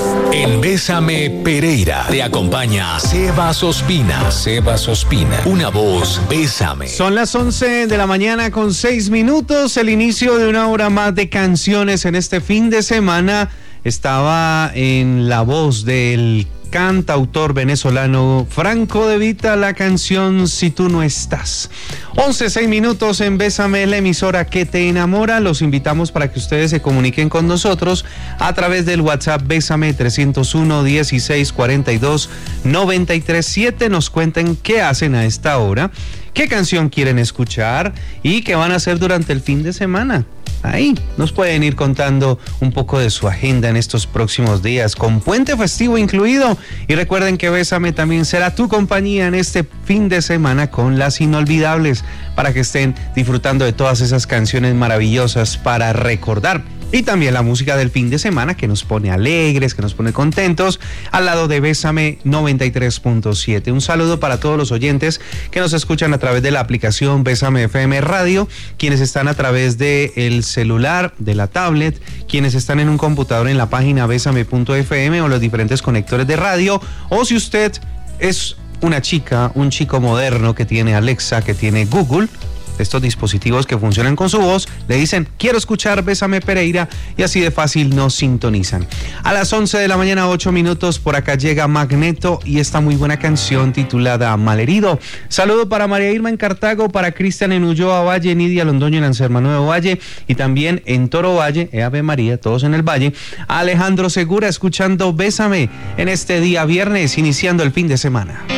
En Bésame Pereira te acompaña Sebas Ospina. Sebas Ospina, una voz Bésame. Son las 11 de la mañana con 6 minutos, el inicio de una hora más de canciones en este fin de semana. Estaba en la voz del cantautor venezolano Franco De Vita la canción Si Tú No Estás. 11:06 minutos en Bésame, la emisora que te enamora. Los invitamos para que ustedes se comuniquen con nosotros a través del WhatsApp Bésame 301 16 42 93 7. Nos cuenten qué hacen a esta hora, qué canción quieren escuchar y qué van a hacer durante el fin de semana. Ahí nos pueden ir contando un poco de su agenda en estos próximos días, con puente festivo incluido. Y recuerden que Bésame también será tu compañía en este fin de semana con las inolvidables, para que estén disfrutando de todas esas canciones maravillosas para recordar. Y también la música del fin de semana que nos pone alegres, que nos pone contentos, al lado de Bésame 93.7. Un saludo para todos los oyentes que nos escuchan a través de la aplicación Bésame FM Radio, quienes están a través del celular, de la tablet, quienes están en un computador en la página bésame.fm o los diferentes conectores de radio, o si usted es una chica, un chico moderno que tiene Alexa, que tiene Google, estos dispositivos que funcionan con su voz, le dicen quiero escuchar Bésame Pereira y así de fácil nos sintonizan. A las 11 de la mañana 8 minutos por acá llega Magneto y esta muy buena canción titulada Malherido. Saludo para María Irma en Cartago, para Cristian en Ulloa Valle, Nidia Londoño en Anserma Nuevo Valle y también en Toro Valle, Ave María, todos en el Valle. Alejandro Segura escuchando Bésame en este día viernes, iniciando el fin de semana.